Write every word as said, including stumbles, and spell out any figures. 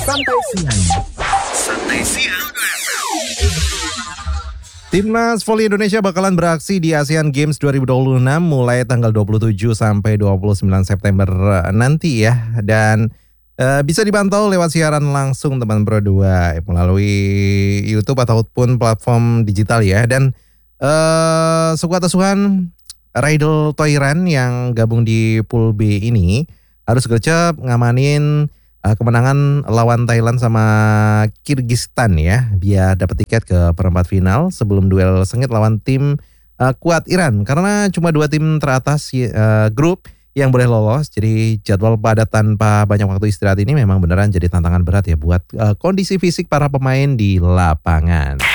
Santai siang. Santai siang. Timnas Voli Indonesia bakalan beraksi di Asian Games dua ribu dua puluh enam mulai tanggal dua puluh tujuh sampai dua puluh sembilan September nanti ya. Dan uh, bisa dipantau lewat siaran langsung teman Pro dua melalui YouTube ataupun platform digital ya. Dan uh, skuad asuhan Raidel Thoiran yang gabung di Pool B ini harus gercep ngamanin uh, kemenangan lawan Thailand sama Kirgistan ya, biar dapat tiket ke perempat final sebelum duel sengit lawan tim uh, kuat Iran. Karena cuma dua tim teratas uh, grup yang boleh lolos, jadi jadwal padat tanpa banyak waktu istirahat ini memang beneran jadi tantangan berat ya buat uh, kondisi fisik para pemain di lapangan.